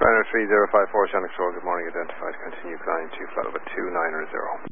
China 3054, Shannon Stroll, good morning, identified, continue climb to flight over 290.